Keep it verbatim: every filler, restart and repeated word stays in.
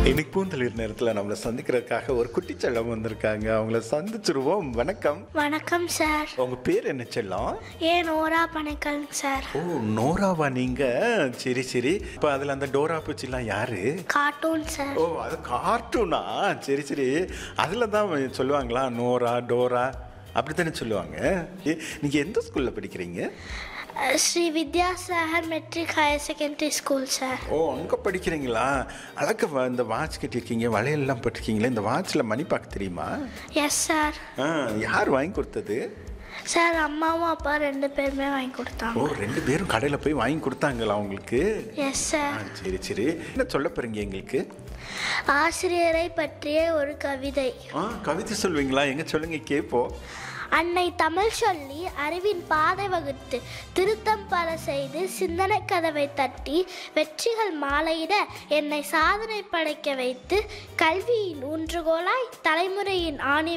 இன்னைக்கு பூந்தளிர் நேரத்தில் நம்மளை சந்திக்கிறதுக்காக ஒரு குட்டி செல்லம் வந்திருக்காங்க. அவங்கள சந்திச்சிருவோம். வணக்கம். வணக்கம் சார். உங்க பேர் என்ன செல்லம்? ஏ நோரா பனைக்கல் சார். ஓ, நோராவா நீங்க? சரி சரி. இப்போ அதில் அந்த டோரா பூச்சிலாம் யாரு? Cartoon sir. ஓ, அது கார்ட்டூனா? சரி சரி. அதில் தான் சொல்லுவாங்களா நோரா டோரா அப்படித்தானே சொல்லுவாங்க. நீங்கள் எந்த ஸ்கூலில் படிக்கிறீங்க? Sri Vidyasagar matric higher secondary school sir. ஓ, அங்கே படிக்கிறீங்களா? அழக இந்த வாட்ச் கட்டியிருக்கீங்க, வளையல்லாம் போட்டிருக்கீங்களே, இந்த வாட்சில் மணி பார்க்க தெரியுமா? Yes sir. ஆ, யார் வாங்கி கொடுத்தது? சார் அம்மாவும் அப்பா ரெண்டு பேருமே வாங்கி கொடுத்தாங்க. ஓ, ரெண்டு பேரும் கடையில் போய் வாங்கி கொடுத்தாங்களா உங்களுக்கு? Yes sir. சரி சரி. என்ன சொல்ல போறீங்க எங்களுக்கு? ஆசிரியரை பற்றிய ஒரு கவிதை. ஆ, கவிதை சொல்வீங்களா? எங்க சொல்லுங்க கேட்போம். அன்னை தமிழ் சொல்லி அறிவின் பாதை வகுத்து திருத்தம் பல செய்து சிந்தனை கதவை தட்டி வெற்றிகள் மாலையிட என்னை சாதனை படைக்க வைத்து கல்வியின் ஊன்றுகோலாய் தலைமுறையின் ஆணி